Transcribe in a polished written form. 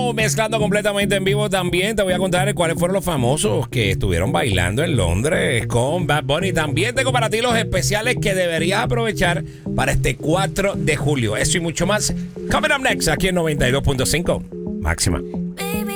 Estamos mezclando completamente en vivo también. Te voy a contar cuáles fueron los famosos que estuvieron bailando en Londres con Bad Bunny. También tengo para ti los especiales que deberías aprovechar para este 4 de julio. Eso y mucho más. Coming up next aquí en 92.5. Máxima.